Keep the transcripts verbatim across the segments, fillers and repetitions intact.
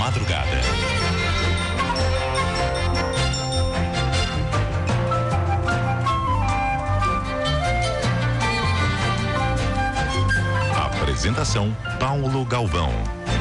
madrugada. Apresentação: Paulo Galvão.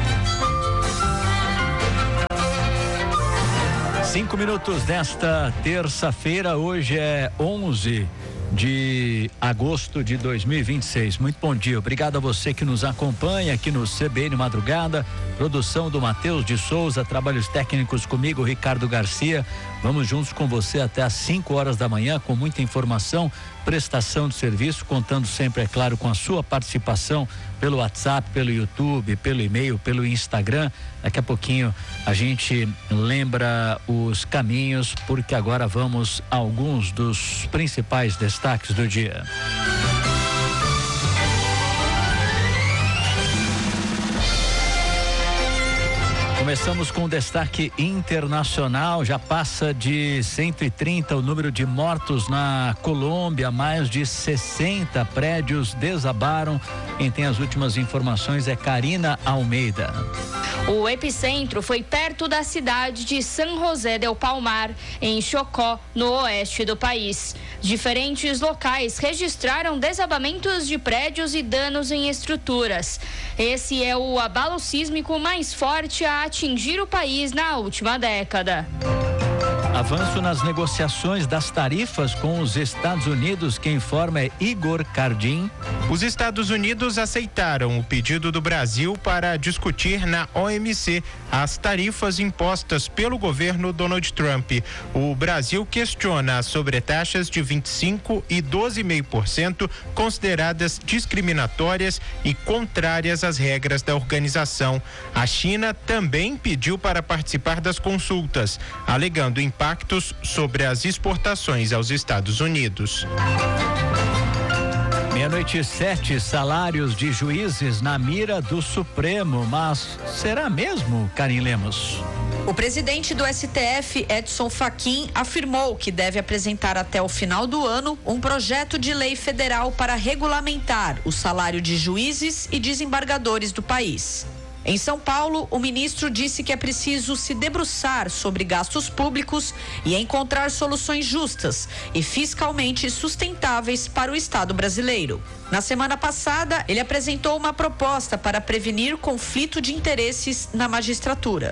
Cinco minutos desta terça-feira, hoje é onze de agosto de dois mil e vinte e seis. Muito bom dia, obrigado a você que nos acompanha aqui no C B N Madrugada, produção do Matheus de Souza, trabalhos técnicos comigo, Ricardo Garcia. Vamos juntos com você até às cinco horas da manhã com muita informação, prestação de serviço, contando sempre, é claro, com a sua participação pelo WhatsApp, pelo YouTube, pelo e-mail, pelo Instagram. Daqui a pouquinho a gente lembra os caminhos, porque agora vamos a alguns dos principais destaques do dia. Começamos com destaque internacional. Já passa de cento e trinta o número de mortos na Colômbia. Mais de sessenta prédios desabaram. Quem tem as últimas informações é Karina Almeida. O epicentro foi perto da cidade de San José del Palmar, em Chocó, no oeste do país. Diferentes locais registraram desabamentos de prédios e danos em estruturas. Esse é o abalo sísmico mais forte a atingir o país na última década. Avanço nas negociações das tarifas com os Estados Unidos. Quem informa é Igor Cardim. Os Estados Unidos aceitaram o pedido do Brasil para discutir na O M C as tarifas impostas pelo governo Donald Trump. O Brasil questiona as sobretaxas de vinte e cinco e doze vírgula cinco por cento consideradas discriminatórias e contrárias às regras da organização. A China também pediu para participar das consultas, alegando impactos sobre as exportações aos Estados Unidos. Meia-noite e sete, salários de juízes na mira do Supremo, mas será mesmo, Karim Lemos? O presidente do S T F, Edson Fachin, afirmou que deve apresentar até o final do ano um projeto de lei federal para regulamentar o salário de juízes e desembargadores do país. Em São Paulo, o ministro disse que é preciso se debruçar sobre gastos públicos e encontrar soluções justas e fiscalmente sustentáveis para o Estado brasileiro. Na semana passada, ele apresentou uma proposta para prevenir conflito de interesses na magistratura.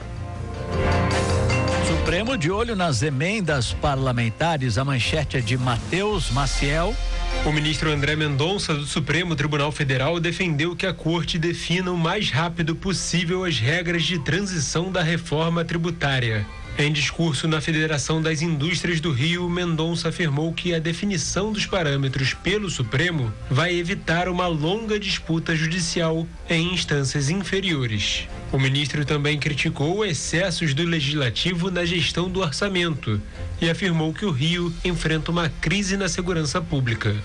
Supremo de olho nas emendas parlamentares. A manchete é de Matheus Maciel. O ministro André Mendonça, do Supremo Tribunal Federal, defendeu que a Corte defina o mais rápido possível as regras de transição da reforma tributária. Em discurso na Federação das Indústrias do Rio, Mendonça afirmou que a definição dos parâmetros pelo Supremo vai evitar uma longa disputa judicial em instâncias inferiores. O ministro também criticou excessos do Legislativo na gestão do orçamento e afirmou que o Rio enfrenta uma crise na segurança pública.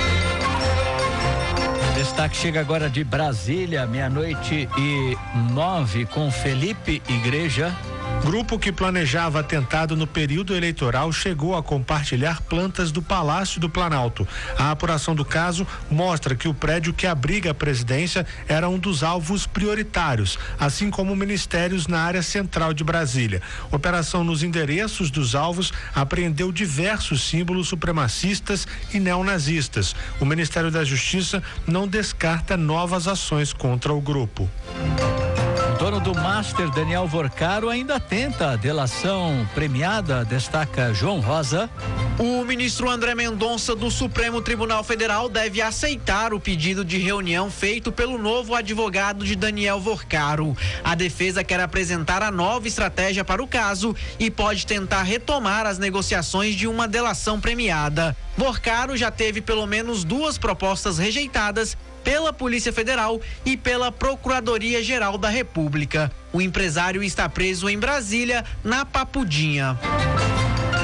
Destaque chega agora de Brasília, meia-noite e nove, com Felipe Igreja. Grupo que planejava atentado no período eleitoral chegou a compartilhar plantas do Palácio do Planalto. A apuração do caso mostra que o prédio que abriga a presidência era um dos alvos prioritários, assim como ministérios na área central de Brasília. Operação nos endereços dos alvos apreendeu diversos símbolos supremacistas e neonazistas. O Ministério da Justiça não descarta novas ações contra o grupo. O dono do Master, Daniel Vorcaro, ainda tenta a delação premiada, destaca João Rosa. O ministro André Mendonça, do Supremo Tribunal Federal, deve aceitar o pedido de reunião feito pelo novo advogado de Daniel Vorcaro. A defesa quer apresentar a nova estratégia para o caso e pode tentar retomar as negociações de uma delação premiada. Vorcaro já teve pelo menos duas propostas rejeitadas pela Polícia Federal e pela Procuradoria-Geral da República. O empresário está preso em Brasília, na Papudinha.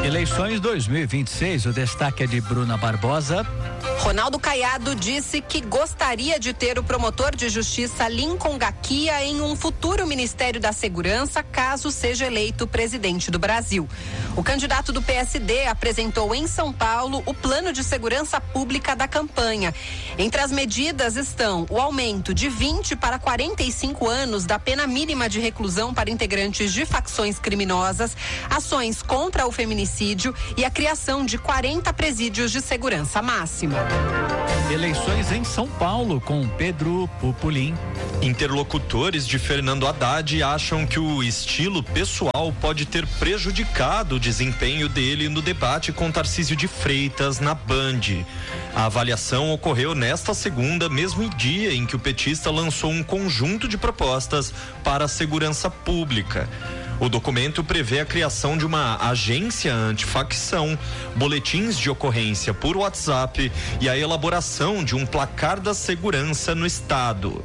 Eleições dois mil e vinte e seis, o destaque é de Bruna Barbosa. Ronaldo Caiado disse que gostaria de ter o promotor de justiça Lincoln Gaquia em um futuro Ministério da Segurança, caso seja eleito presidente do Brasil. O candidato do P S D apresentou em São Paulo o plano de segurança pública da campanha. Entre as medidas estão o aumento de vinte para quarenta e cinco anos da pena mínima de reclusão para integrantes de facções criminosas, ações contra o feminicídio e a criação de quarenta presídios de segurança máxima. Eleições em São Paulo com Pedro Pupolin. Interlocutores de Fernando Haddad acham que o estilo pessoal pode ter prejudicado o desempenho dele no debate com Tarcísio de Freitas na Band. A avaliação ocorreu nesta segunda, mesmo dia em que o petista lançou um conjunto de propostas para a segurança pública. O documento prevê a criação de uma agência antifacção, boletins de ocorrência por WhatsApp e a elaboração de um placar da segurança no estado.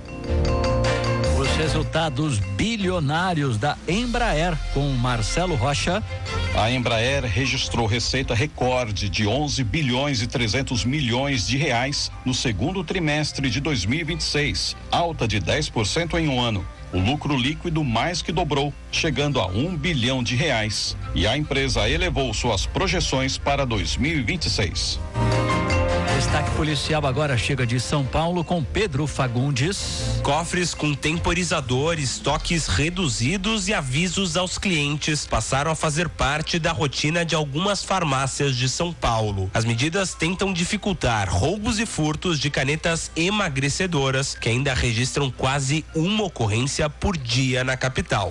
Os resultados bilionários da Embraer com Marcelo Rocha. A Embraer registrou receita recorde de onze bilhões e trezentos milhões de reais no segundo trimestre de dois mil e vinte e seis, alta de dez por cento em um ano. O lucro líquido mais que dobrou, chegando a um bilhão de reais. E a empresa elevou suas projeções para dois mil e vinte e seis. Destaque policial agora chega de São Paulo com Pedro Fagundes. Cofres com temporizadores, toques reduzidos e avisos aos clientes passaram a fazer parte da rotina de algumas farmácias de São Paulo. As medidas tentam dificultar roubos e furtos de canetas emagrecedoras, que ainda registram quase uma ocorrência por dia na capital.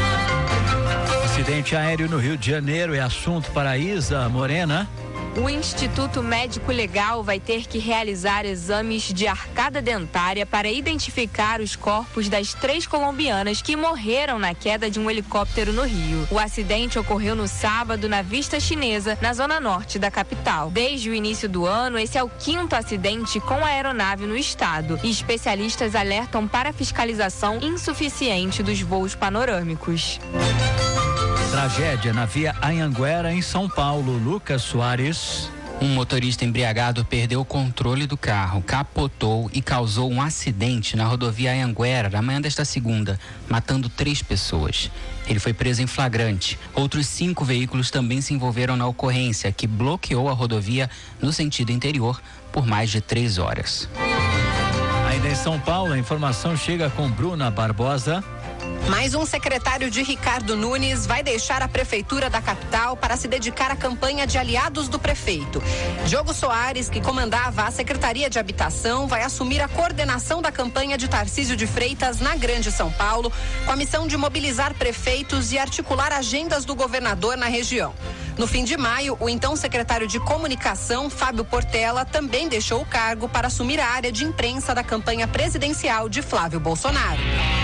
Acidente aéreo no Rio de Janeiro é assunto para Isa Morena. O Instituto Médico Legal vai ter que realizar exames de arcada dentária para identificar os corpos das três colombianas que morreram na queda de um helicóptero no Rio. O acidente ocorreu no sábado na Vista Chinesa, na zona norte da capital. Desde o início do ano, esse é o quinto acidente com a aeronave no estado. E especialistas alertam para a fiscalização insuficiente dos voos panorâmicos. Tragédia na via Anhanguera, em São Paulo. Lucas Soares. Um motorista embriagado perdeu o controle do carro, capotou e causou um acidente na rodovia Anhanguera na manhã desta segunda, matando três pessoas. Ele foi preso em flagrante. Outros cinco veículos também se envolveram na ocorrência, que bloqueou a rodovia no sentido interior por mais de três horas. Ainda em São Paulo, a informação chega com Bruna Barbosa. Mais um secretário de Ricardo Nunes vai deixar a prefeitura da capital para se dedicar à campanha de aliados do prefeito. Diogo Soares, que comandava a Secretaria de Habitação, vai assumir a coordenação da campanha de Tarcísio de Freitas na Grande São Paulo, com a missão de mobilizar prefeitos e articular agendas do governador na região. No fim de maio, o então secretário de Comunicação, Fábio Portela, também deixou o cargo para assumir a área de imprensa da campanha presidencial de Flávio Bolsonaro.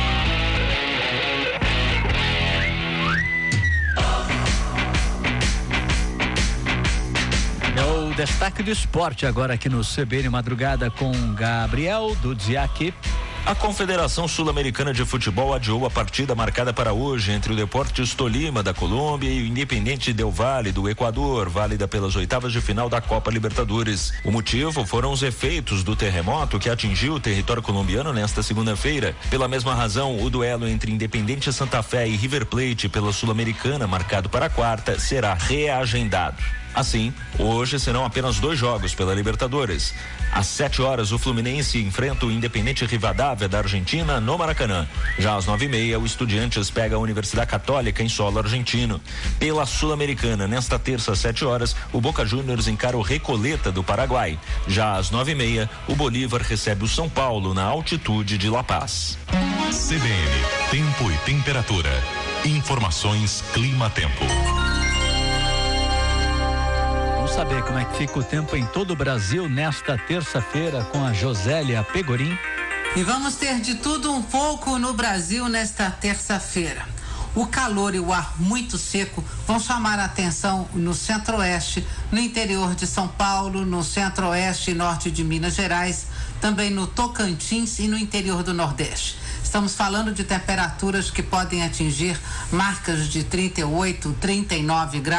É o destaque do esporte agora aqui no C B N Madrugada com Gabriel Dudziak. A Confederação Sul-Americana de Futebol adiou a partida marcada para hoje entre o Deportes Tolima da Colômbia e o Independiente Del Valle do Equador, válida pelas oitavas de final da Copa Libertadores. O motivo foram os efeitos do terremoto que atingiu o território colombiano nesta segunda-feira. Pela mesma razão, o duelo entre Independiente Santa Fé e River Plate pela Sul-Americana, marcado para a quarta, será reagendado. Assim, hoje serão apenas dois jogos pela Libertadores. Às sete horas, o Fluminense enfrenta o Independente Rivadavia da Argentina no Maracanã. Já às nove e meia, o Estudiantes pega a Universidade Católica em solo argentino. Pela Sul-Americana, nesta terça, às sete horas, o Boca Juniors encara o Recoleta do Paraguai. Já às nove e meia, o Bolívar recebe o São Paulo na altitude de La Paz. C B N, tempo e temperatura. Informações Clima-Tempo. Saber como é que fica o tempo em todo o Brasil nesta terça-feira com a Josélia Pegorim. E vamos ter de tudo um pouco no Brasil nesta terça-feira. O calor e o ar muito seco vão chamar a atenção no centro-oeste, no interior de São Paulo, no centro-oeste e norte de Minas Gerais, também no Tocantins e no interior do Nordeste. Estamos falando de temperaturas que podem atingir marcas de trinta e oito, trinta e nove graus,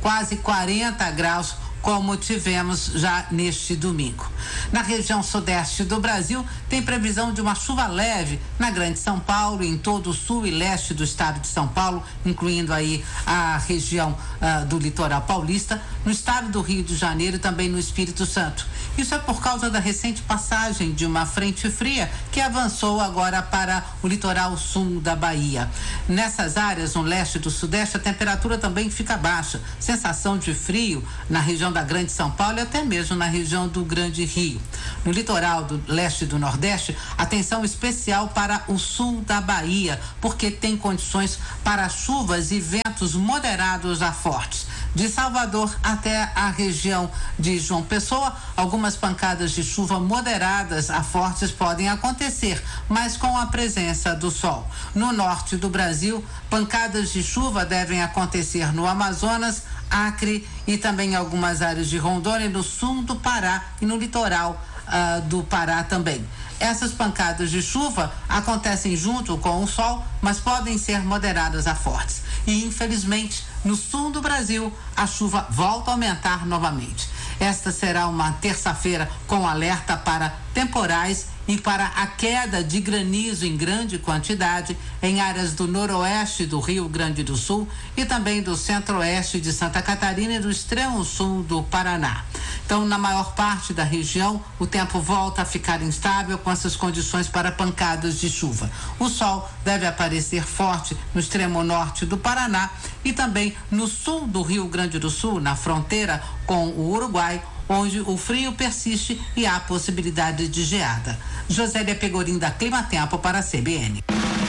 quase quarenta graus, como tivemos já neste domingo. Na região sudeste do Brasil, tem previsão de uma chuva leve na Grande São Paulo, em todo o sul e leste do estado de São Paulo, incluindo aí a região uh, do litoral paulista, no estado do Rio de Janeiro e também no Espírito Santo. Isso é por causa da recente passagem de uma frente fria que avançou agora para o litoral sul da Bahia. Nessas áreas, no leste e do sudeste, a temperatura também fica baixa. Sensação de frio na região da Grande São Paulo e até mesmo na região do Grande Rio. No litoral do leste e do nordeste, atenção especial para o sul da Bahia, porque tem condições para chuvas e ventos moderados a fortes. De Salvador até a região de João Pessoa, algumas pancadas de chuva moderadas a fortes podem acontecer, mas com a presença do sol. No norte do Brasil, pancadas de chuva devem acontecer no Amazonas, Acre e também em algumas áreas de Rondônia, no sul do Pará e no litoral uh, do Pará também. Essas pancadas de chuva acontecem junto com o sol, mas podem ser moderadas a fortes. E, infelizmente, no sul do Brasil, a chuva volta a aumentar novamente. Esta será uma terça-feira com alerta para temporais e para a queda de granizo em grande quantidade em áreas do noroeste do Rio Grande do Sul e também do centro-oeste de Santa Catarina e do extremo sul do Paraná. Então, na maior parte da região, o tempo volta a ficar instável com essas condições para pancadas de chuva. O sol deve aparecer forte no extremo norte do Paraná e também no sul do Rio Grande do Sul, na fronteira com o Uruguai, onde o frio persiste e há possibilidade de geada. Josélia Pegorim, da Clima Tempo, para a C B N.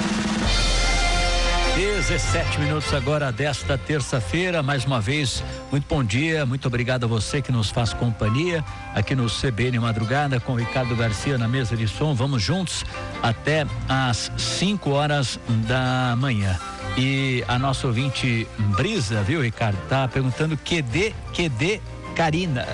dezessete minutos agora desta terça-feira, mais uma vez, muito bom dia, muito obrigado a você que nos faz companhia aqui no C B N Madrugada com o Ricardo Garcia na mesa de som. Vamos juntos até às cinco horas da manhã. E a nossa ouvinte Brisa, viu, Ricardo, tá perguntando Q D, Q D Karina.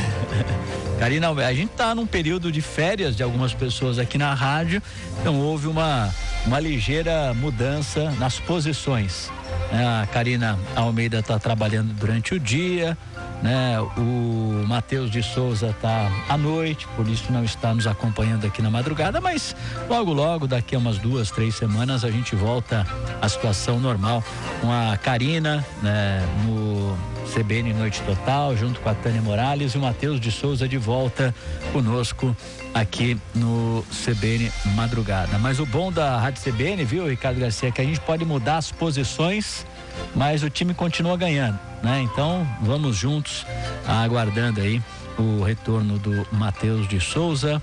Karina, a gente tá num período de férias de algumas pessoas aqui na rádio, então houve uma, uma ligeira mudança nas posições. A Karina Almeida está trabalhando durante o dia, né? O Matheus de Souza está à noite, por isso não está nos acompanhando aqui na madrugada, mas logo logo, daqui a umas duas, três semanas, a gente volta à situação normal com a Karina, né? No C B N Noite Total, junto com a Tânia Morales e o Matheus de Souza de volta conosco aqui no C B N Madrugada. Mas o bom da Rádio C B N, viu, Ricardo Garcia, é que a gente pode mudar as posições, mas o time continua ganhando, né? Então vamos juntos aguardando aí o retorno do Matheus de Souza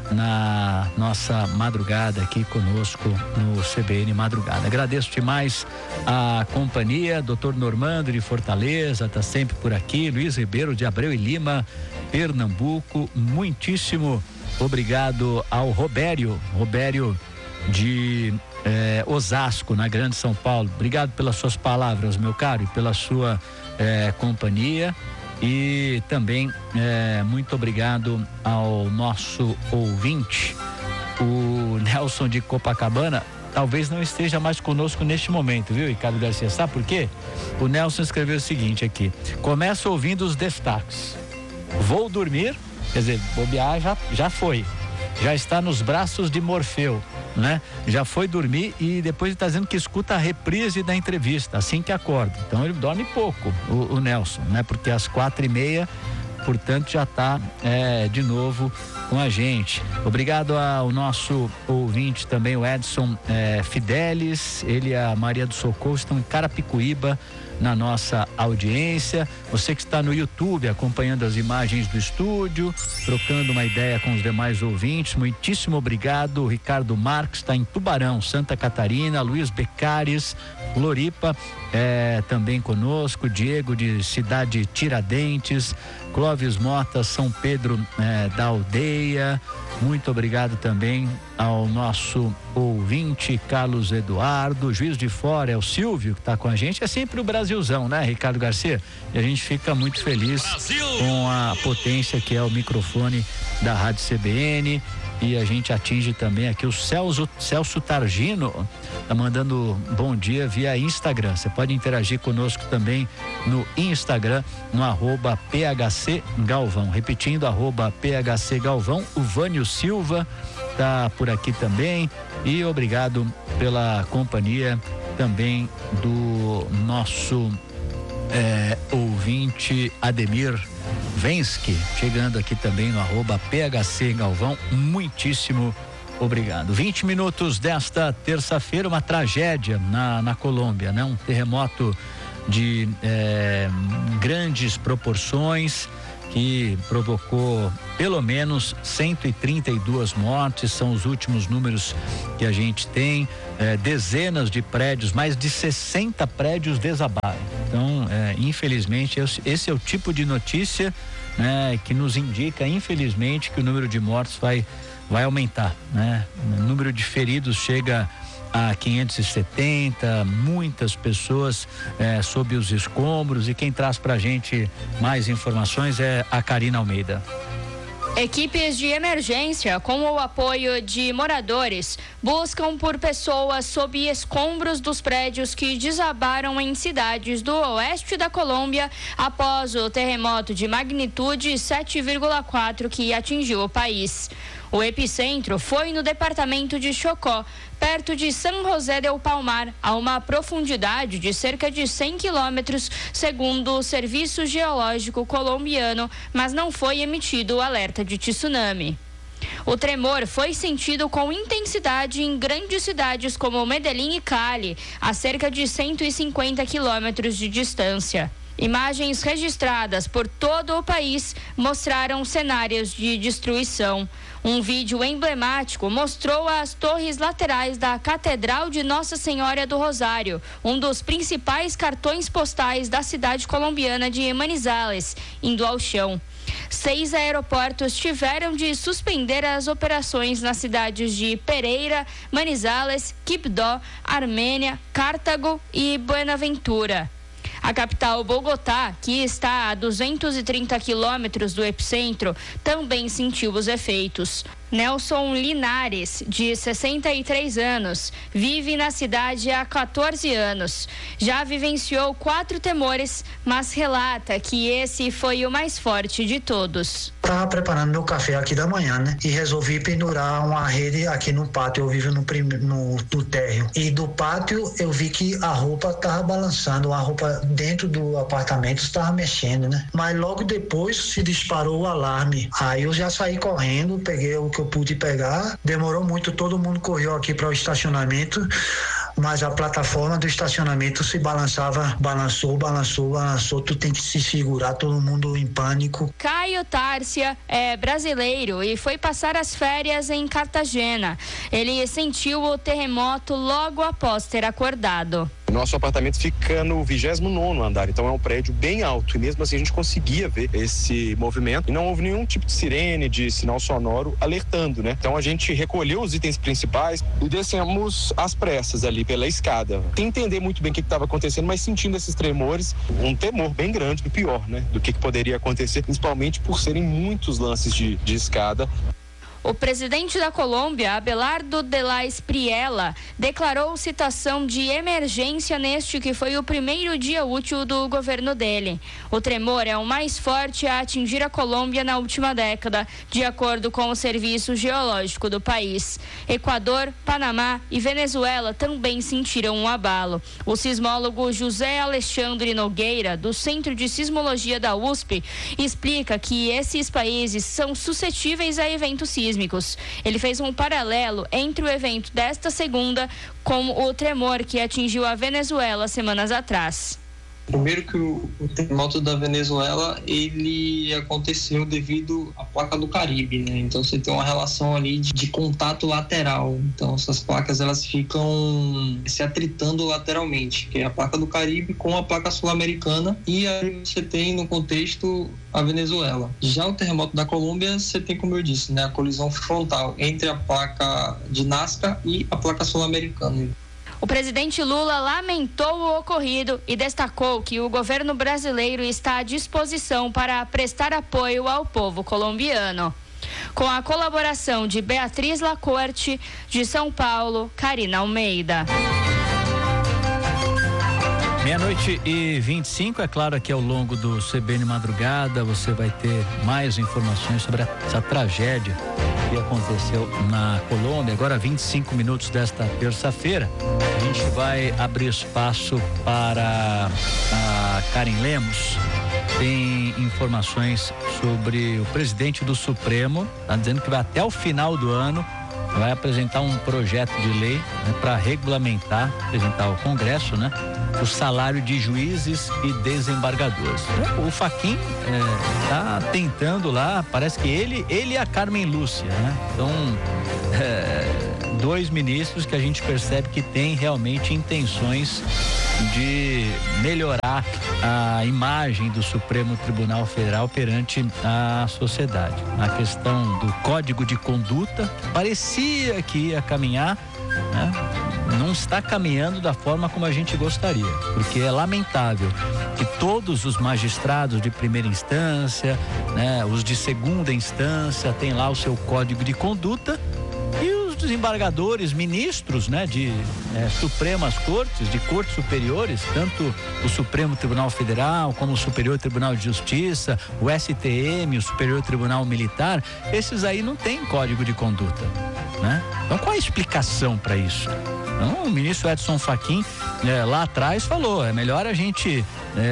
na nossa madrugada aqui conosco no C B N Madrugada. Agradeço demais a companhia, doutor Normando de Fortaleza, tá sempre por aqui, Luiz Ribeiro de Abreu e Lima, Pernambuco, muitíssimo obrigado ao Robério, Robério de eh, Osasco, na Grande São Paulo. Obrigado pelas suas palavras, meu caro, e pela sua eh, companhia. E também é, muito obrigado ao nosso ouvinte, o Nelson de Copacabana. Talvez não esteja mais conosco neste momento, viu, Ricardo Garcia? Sabe por quê? O Nelson escreveu o seguinte aqui: começo ouvindo os destaques, vou dormir, quer dizer, bobear já, já foi, já está nos braços de Morfeu, né? Já foi dormir e depois está dizendo que escuta a reprise da entrevista assim que acorda. Então ele dorme pouco, o, o Nelson, né? Porque às quatro e meia, portanto, já está é, de novo com a gente. Obrigado ao nosso ouvinte também, o Edson é, Fidelis. Ele e a Maria do Socorro estão em Carapicuíba na nossa audiência. Você que está no YouTube acompanhando as imagens do estúdio, trocando uma ideia com os demais ouvintes, muitíssimo obrigado. O Ricardo Marques está em Tubarão, Santa Catarina. Luiz Becares, Floripa, é, também conosco. Diego de Cidade Tiradentes, Clóvis Mota, São Pedro é, da Aldeia. Muito obrigado também ao nosso ouvinte Carlos Eduardo. Juiz de Fora é o Silvio que está com a gente. É sempre o Brasilzão, né, Ricardo Garcia? E a gente fica muito feliz Brasil! Com a potência que é o microfone da Rádio C B N. e a gente atinge também aqui o Celso, Celso Targino, tá mandando bom dia via Instagram. Você pode interagir conosco também no Instagram, no arroba P H C Galvão. Repetindo, arroba P H C Galvão. O Vânio Silva tá por aqui também, e obrigado pela companhia também do nosso é, ouvinte Ademir Vensky, chegando aqui também no arroba P H C Galvão. Muitíssimo obrigado. vinte minutos desta terça-feira, uma tragédia na, na Colômbia, né? Um terremoto de é, grandes proporções que provocou pelo menos cento e trinta e duas mortes, são os últimos números que a gente tem, é, dezenas de prédios, mais de sessenta prédios desabaram. Então, é, infelizmente, esse é o tipo de notícia, né, que nos indica, infelizmente, que o número de mortos vai, vai aumentar, né? O número de feridos chega a quinhentos e setenta, muitas pessoas é, sob os escombros, e quem traz pra gente mais informações é a Karina Almeida. Equipes de emergência, com o apoio de moradores, buscam por pessoas sob escombros dos prédios que desabaram em cidades do oeste da Colômbia após o terremoto de magnitude sete vírgula quatro que atingiu o país. O epicentro foi no departamento de Chocó, perto de San José del Palmar, a uma profundidade de cerca de cem quilômetros, segundo o Serviço Geológico colombiano, mas não foi emitido o alerta de tsunami. O tremor foi sentido com intensidade em grandes cidades como Medellín e Cali, a cerca de cento e cinquenta quilômetros de distância. Imagens registradas por todo o país mostraram cenários de destruição. Um vídeo emblemático mostrou as torres laterais da Catedral de Nossa Senhora do Rosário, um dos principais cartões postais da cidade colombiana de Manizales, indo ao chão. Seis aeroportos tiveram de suspender as operações nas cidades de Pereira, Manizales, Quibdó, Armênia, Cartago e Buenaventura. A capital Bogotá, que está a duzentos e trinta quilômetros do epicentro, também sentiu os efeitos. Nelson Linares, de sessenta e três anos, vive na cidade há quatorze anos. Já vivenciou quatro temores, mas relata que esse foi o mais forte de todos. Estava preparando meu café aqui da manhã, né? E resolvi pendurar uma rede aqui no pátio. Eu vivo no, prim... no... no térreo. E do pátio eu vi que a roupa estava balançando, a roupa dentro do apartamento estava mexendo, né? Mas logo depois se disparou o alarme. Aí eu já saí correndo, peguei o que eu pude pegar. Demorou muito, todo mundo correu aqui para o estacionamento, mas a plataforma do estacionamento se balançava, balançou, balançou, balançou. Tu tem que se segurar, todo mundo em pânico. Caio Tárcia é brasileiro e foi passar as férias em Cartagena. Ele sentiu o terremoto logo após ter acordado. Nosso apartamento fica no vigésimo nono andar, então é um prédio bem alto, e mesmo assim a gente conseguia ver esse movimento e não houve nenhum tipo de sirene, de sinal sonoro alertando, né? Então a gente recolheu os itens principais e descemos às pressas ali pela escada, sem entender muito bem o que estava acontecendo, mas sentindo esses tremores, um temor bem grande do pior, né? Do que, que poderia acontecer, principalmente por serem muitos lances de, de escada. O presidente da Colômbia, Abelardo de la Espriella, declarou situação de emergência neste que foi o primeiro dia útil do governo dele. O tremor é o mais forte a atingir a Colômbia na última década, de acordo com o Serviço Geológico do país. Equador, Panamá e Venezuela também sentiram um abalo. O sismólogo José Alexandre Nogueira, do Centro de Sismologia da U S P, explica que esses países são suscetíveis a eventos sísmicos. Ele fez um paralelo entre o evento desta segunda com o tremor que atingiu a Venezuela semanas atrás. Primeiro que o, o terremoto da Venezuela, ele aconteceu devido à placa do Caribe, né? Então você tem uma relação ali de, de contato lateral. Então essas placas, elas ficam se atritando lateralmente, que é a placa do Caribe com a placa sul-americana, e aí você tem no contexto a Venezuela. Já o terremoto da Colômbia, você tem, como eu disse, né, a colisão frontal entre a placa de Nazca e a placa sul-americana. O presidente Lula lamentou o ocorrido e destacou que o governo brasileiro está à disposição para prestar apoio ao povo colombiano. com a colaboração de Beatriz Lacorte, de São Paulo, Karina Almeida. Meia-noite e vinte e cinco, é claro que ao longo do C B N Madrugada você vai ter mais informações sobre essa tragédia que aconteceu na Colômbia. Agora, vinte e cinco minutos desta terça-feira, a gente vai abrir espaço para a Karen Lemos. Tem informações sobre o presidente do Supremo, está dizendo que vai até o final do ano vai apresentar um projeto de lei, né, para regulamentar, apresentar ao Congresso, né, o salário de juízes e desembargadores. O Fachin está é, tentando lá, parece que ele, ele e a Carmen Lúcia, né? Então, é, dois ministros que a gente percebe que têm realmente intenções de melhorar a imagem do Supremo Tribunal Federal perante a sociedade. A questão do Código de Conduta parecia que ia caminhar, né? Não está caminhando da forma como a gente gostaria, porque é lamentável que todos os magistrados de primeira instância, né, os de segunda instância, têm lá o seu Código de Conduta, e os desembargadores, ministros, né, de é, Supremas Cortes, de Cortes Superiores, tanto o Supremo Tribunal Federal, como o Superior Tribunal de Justiça, o S T M, o Superior Tribunal Militar, esses aí não têm Código de Conduta, né? Então, qual a explicação para isso? Então, o ministro Edson Fachin, é, lá atrás, falou, é melhor a gente,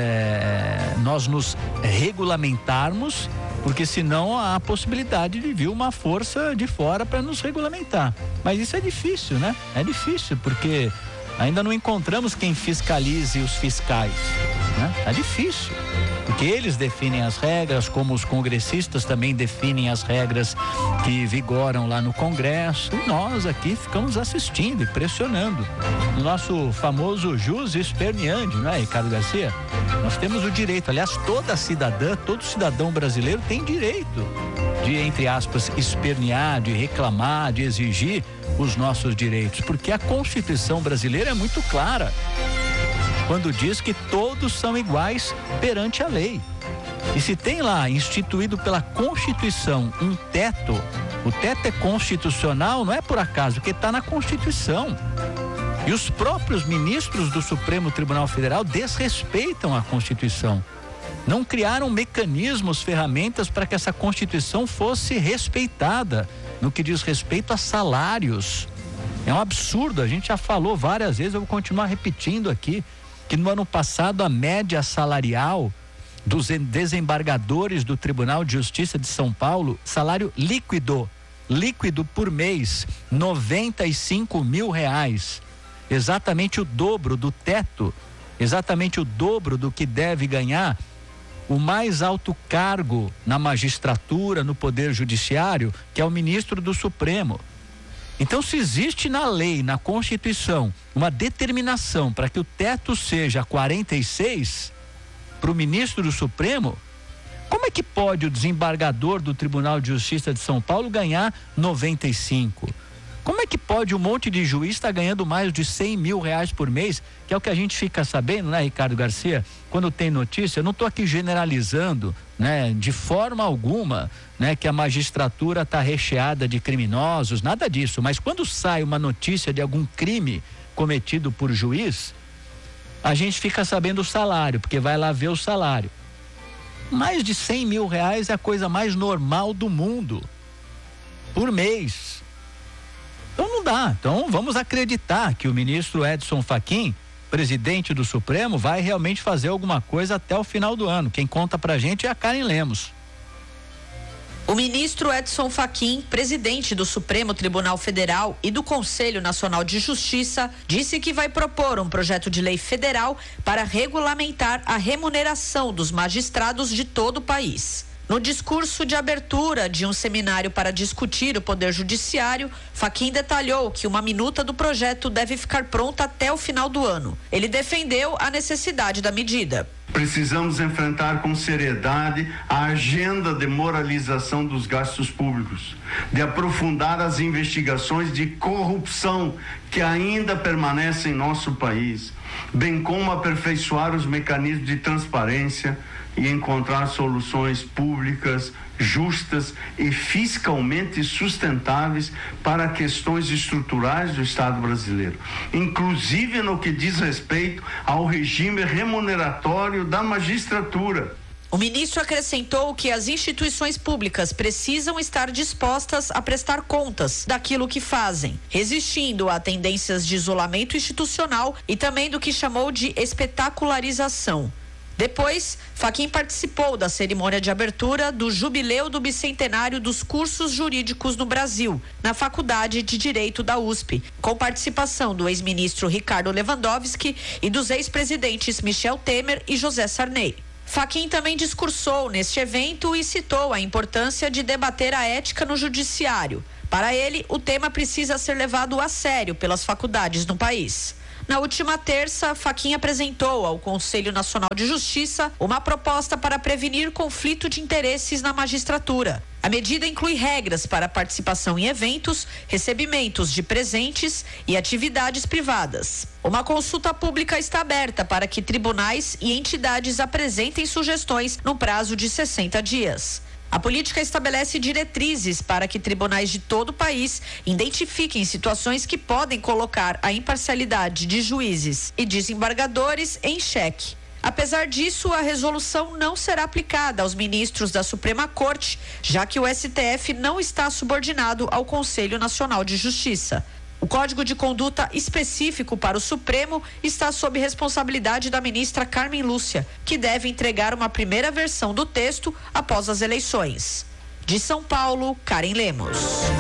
é, nós nos regulamentarmos, porque senão há a possibilidade de vir uma força de fora para nos regulamentar. Mas isso é difícil, né? É difícil, porque ainda não encontramos quem fiscalize os fiscais, né? É difícil, porque eles definem as regras, como os congressistas também definem as regras que vigoram lá no Congresso, e nós aqui ficamos assistindo e pressionando. No nosso famoso jus esperneandi, não é, Ricardo Garcia? Nós temos o direito, aliás, toda cidadã, todo cidadão brasileiro tem direito de, entre aspas, espernear, de reclamar, de exigir os nossos direitos, porque a Constituição brasileira é muito clara quando diz que todos são iguais perante a lei. E se tem lá, instituído pela Constituição, um teto, o teto é constitucional, não é por acaso, porque está na Constituição. E os próprios ministros do Supremo Tribunal Federal desrespeitam a Constituição. Não criaram mecanismos, ferramentas para que essa Constituição fosse respeitada no que diz respeito a salários. É um absurdo, a gente já falou várias vezes, eu vou continuar repetindo aqui, que no ano passado a média salarial dos desembargadores do Tribunal de Justiça de São Paulo, salário líquido, líquido por mês, noventa e cinco mil reais. Exatamente o dobro do teto, exatamente o dobro do que deve ganhar o mais alto cargo na magistratura, no Poder Judiciário, que é o ministro do Supremo. Então, se existe na lei, na Constituição, uma determinação para que o teto seja quarenta e seis para o ministro do Supremo, como é que pode o desembargador do Tribunal de Justiça de São Paulo ganhar noventa e cinco? Como é que pode um monte de juiz estar ganhando mais de cem mil reais por mês, que é o que a gente fica sabendo, né, Ricardo Garcia? Quando tem notícia, eu não estou aqui generalizando, né, de forma alguma, né, que a magistratura está recheada de criminosos, nada disso, mas quando sai uma notícia de algum crime cometido por juiz, a gente fica sabendo o salário, porque vai lá ver o salário. Mais de cem mil reais é a coisa mais normal do mundo, por mês. Então não dá, então vamos acreditar que o ministro Edson Fachin, presidente do Supremo, vai realmente fazer alguma coisa até o final do ano. Quem conta pra gente é a Karen Lemos. O ministro Edson Fachin, presidente do Supremo Tribunal Federal e do Conselho Nacional de Justiça, disse que vai propor um projeto de lei federal para regulamentar a remuneração dos magistrados de todo o país. No discurso de abertura de um seminário para discutir o Poder Judiciário, Fachin detalhou que uma minuta do projeto deve ficar pronta até o final do ano. Ele defendeu a necessidade da medida. Precisamos enfrentar com seriedade a agenda de moralização dos gastos públicos, de aprofundar as investigações de corrupção que ainda permanecem em nosso país, bem como aperfeiçoar os mecanismos de transparência e encontrar soluções públicas justas e fiscalmente sustentáveis para questões estruturais do Estado brasileiro, inclusive no que diz respeito ao regime remuneratório da magistratura. O ministro acrescentou que as instituições públicas precisam estar dispostas a prestar contas daquilo que fazem, resistindo a tendências de isolamento institucional e também do que chamou de espetacularização. Depois, Fachin participou da cerimônia de abertura do Jubileu do Bicentenário dos Cursos Jurídicos no Brasil, na Faculdade de Direito da U S P, com participação do ex-ministro Ricardo Lewandowski e dos ex-presidentes Michel Temer e José Sarney. Fachin também discursou neste evento e citou a importância de debater a ética no judiciário. Para ele, o tema precisa ser levado a sério pelas faculdades no país. Na última terça, Fachin apresentou ao Conselho Nacional de Justiça uma proposta para prevenir conflito de interesses na magistratura. A medida inclui regras para participação em eventos, recebimentos de presentes e atividades privadas. Uma consulta pública está aberta para que tribunais e entidades apresentem sugestões no prazo de sessenta dias. A política estabelece diretrizes para que tribunais de todo o país identifiquem situações que podem colocar a imparcialidade de juízes e desembargadores em xeque. Apesar disso, a resolução não será aplicada aos ministros da Suprema Corte, já que o S T F não está subordinado ao Conselho Nacional de Justiça. O Código de Conduta específico para o Supremo está sob responsabilidade da ministra Carmen Lúcia, que deve entregar uma primeira versão do texto após as eleições. De São Paulo, Karen Lemos.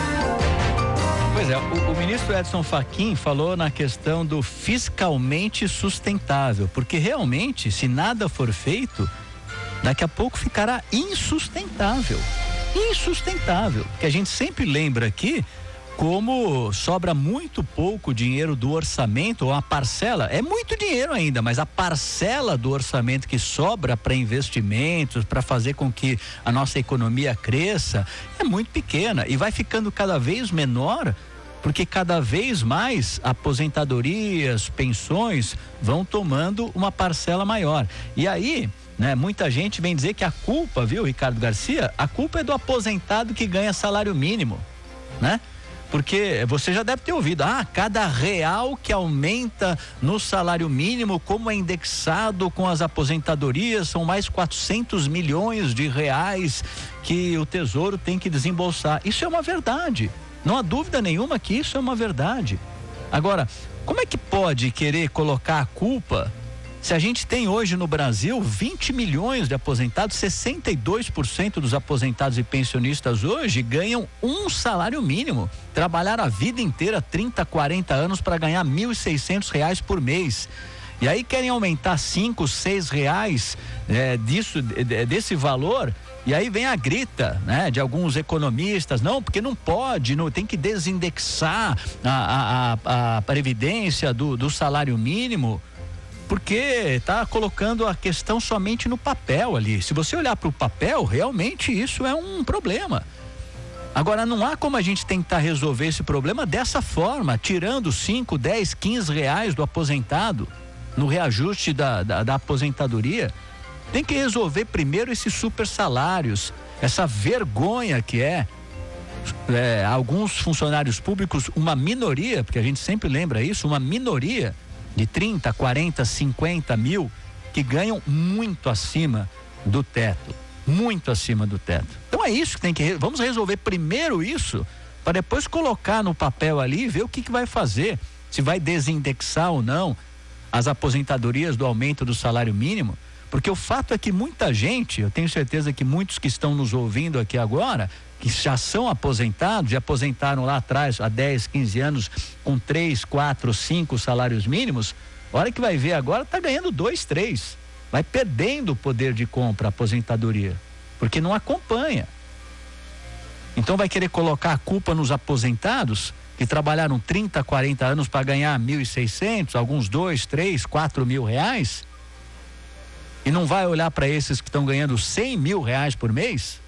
Pois é, o, o ministro Edson Fachin falou na questão do fiscalmente sustentável, porque realmente, se nada for feito, daqui a pouco ficará insustentável. Insustentável. Que a gente sempre lembra aqui como sobra muito pouco dinheiro do orçamento, ou a parcela, é muito dinheiro ainda, mas a parcela do orçamento que sobra para investimentos, para fazer com que a nossa economia cresça, é muito pequena e vai ficando cada vez menor, porque cada vez mais aposentadorias, pensões vão tomando uma parcela maior. E aí, né, muita gente vem dizer que a culpa, viu, Ricardo Garcia, a culpa é do aposentado que ganha salário mínimo, né? Porque você já deve ter ouvido, ah, cada real que aumenta no salário mínimo, como é indexado com as aposentadorias, são mais quatrocentos milhões de reais que o Tesouro tem que desembolsar. Isso é uma verdade, não há dúvida nenhuma que isso é uma verdade. Agora, como é que pode querer colocar a culpa se a gente tem hoje no Brasil vinte milhões de aposentados, sessenta e dois por cento dos aposentados e pensionistas hoje ganham um salário mínimo, trabalharam a vida inteira, trinta, quarenta anos para ganhar mil e seiscentos reais por mês. E aí querem aumentar cinco, seis reais é, disso, desse valor, e aí vem a grita, né, de alguns economistas, não, porque não pode, não, tem que desindexar a, a, a previdência do, do salário mínimo, porque está colocando a questão somente no papel ali. Se você olhar para o papel, realmente isso é um problema. Agora, não há como a gente tentar resolver esse problema dessa forma, tirando cinco, dez, quinze reais do aposentado no reajuste da, da, da aposentadoria. Tem que resolver primeiro esses super salários, essa vergonha que é, é alguns funcionários públicos, uma minoria, porque a gente sempre lembra isso, uma minoria de trinta, quarenta, cinquenta mil que ganham muito acima do teto, muito acima do teto. Então é isso que tem que, vamos resolver primeiro isso, para depois colocar no papel ali e ver o que que vai fazer, se vai desindexar ou não as aposentadorias do aumento do salário mínimo, porque o fato é que muita gente, eu tenho certeza que muitos que estão nos ouvindo aqui agora, que já são aposentados, já aposentaram lá atrás há dez, quinze anos com três, quatro, cinco salários mínimos, a hora que vai ver agora está ganhando dois, três, vai perdendo o poder de compra a aposentadoria, porque não acompanha. Então vai querer colocar a culpa nos aposentados que trabalharam trinta, quarenta anos para ganhar mil e seiscentos, alguns dois, três, quatro mil reais, e não vai olhar para esses que estão ganhando cem mil reais por mês?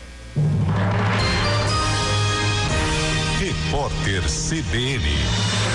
Repórter C B N.